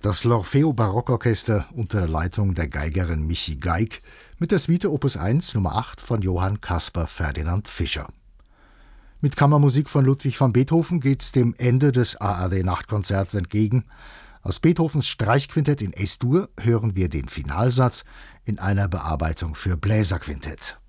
Das L'Orfeo Barockorchester unter der Leitung der Geigerin Michi Geig mit der Suite Opus 1 Nummer 8 von Johann Caspar Ferdinand Fischer. Mit Kammermusik von Ludwig van Beethoven geht's dem Ende des ARD-Nachtkonzerts entgegen. Aus Beethovens Streichquintett in Es-Dur hören wir den Finalsatz in einer Bearbeitung für Bläserquintett.